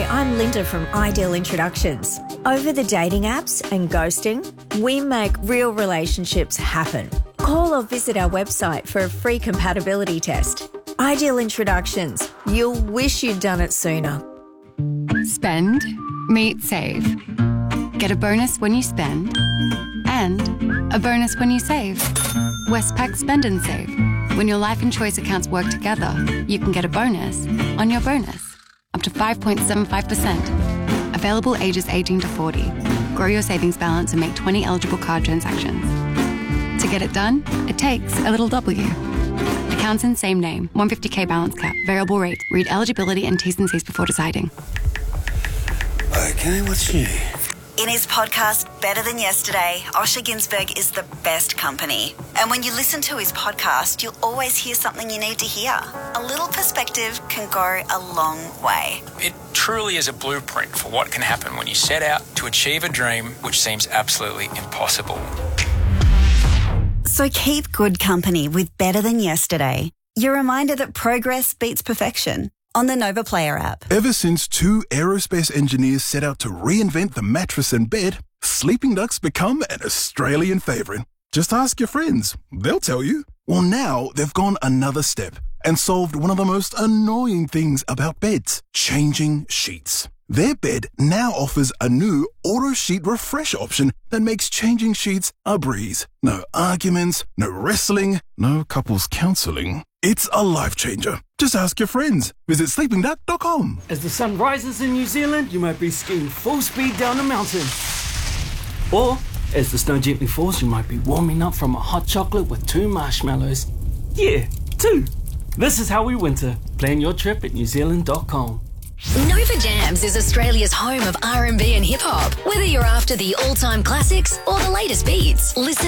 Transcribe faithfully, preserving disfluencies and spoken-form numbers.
I'm Linda from Ideal Introductions. Over the dating apps and ghosting, we make real relationships happen. Call or visit our website for a free compatibility test. Ideal Introductions. You'll wish you'd done it sooner. Spend, meet, save. Get a bonus when you spend and a bonus when you save. Westpac Spend and Save. When your life and choice accounts work together, you can get a bonus on your bonus. Up to five point seven five percent. Available ages eighteen to forty. Grow your savings balance and make twenty eligible card transactions. To get it done, it takes a little W. Accounts in same name. one hundred fifty K balance cap. Variable rate. Read eligibility and T's and C's before deciding. Okay, what's new? In his podcast, Better Than Yesterday, Osher Ginsberg is the best company. And when you listen to his podcast, you'll always hear something you need to hear. A little perspective can go a long way. It truly is a blueprint for what can happen when you set out to achieve a dream which seems absolutely impossible. So keep good company with Better Than Yesterday. Your reminder that progress beats perfection. On the Nova Player app. Ever since two aerospace engineers set out to reinvent the mattress and bed, Sleeping Duck's become an Australian favourite. Just ask your friends. They'll tell you. Well, now they've gone another step and solved one of the most annoying things about beds, changing sheets. Their bed now offers a new auto sheet refresh option that makes changing sheets a breeze. No arguments, no wrestling, no couples counselling. It's a life changer. Just ask your friends. Visit sleeping duck dot com. As the sun rises in New Zealand, you might be skiing full speed down a mountain. Or, as the snow gently falls, you might be warming up from a hot chocolate with two marshmallows. Yeah, two. This is how we winter. Plan your trip at new zealand dot com. Nova Jams is Australia's home of R and B and hip-hop. Whether you're after the all-time classics or the latest beats, listen